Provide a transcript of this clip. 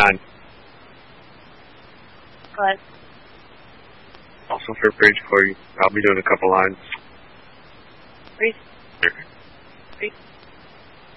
9. Go ahead. Also for Bridgeport, I'll be doing a couple lines. Breathe. Breathe.